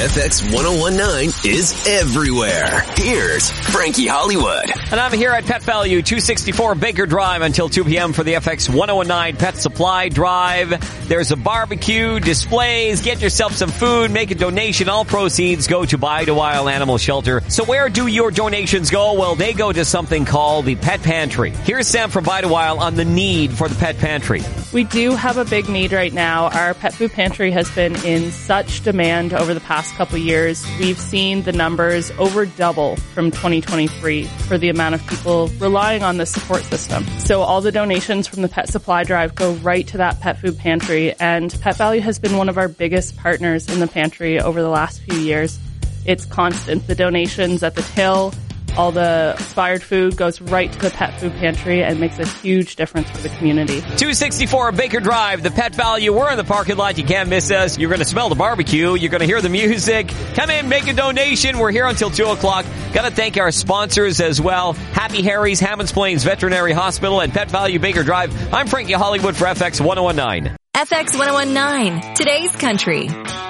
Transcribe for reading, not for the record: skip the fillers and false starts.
FX 1019 is everywhere. Here's Frankie Hollywood. And I'm here at Pet Value, 264 Baker Drive until 2 p.m. for the FX 1019 Pet Supply Drive. There's a barbecue, displays, get yourself some food, make a donation. All proceeds go to Bidewile Animal Shelter. So where do your donations go? Well, they go to something called the Pet Pantry. Here's Sam from Bidewile on the need for the Pet Pantry. We do have a big need right now. Our pet food pantry has been in such demand over the past couple years. We've seen the numbers over double from 2023 for the amount of people relying on this support system. So all the donations from the Pet Supply Drive go right to that pet food pantry, and Pet Value has been one of our biggest partners in the pantry over the last few years. It's constant. The donations at the till, all the expired food goes right to the pet food pantry and makes a huge difference for the community. 264 Baker Drive, the Pet Value. We're in the parking lot. You can't miss us. You're going to smell the barbecue. You're going to hear the music. Come in, make a donation. We're here until 2 o'clock. Got to thank our sponsors as well. Happy Harry's, Hammonds Plains Veterinary Hospital, and Pet Value Baker Drive. I'm Frankie Hollywood for FX 1019. FX 1019, today's country.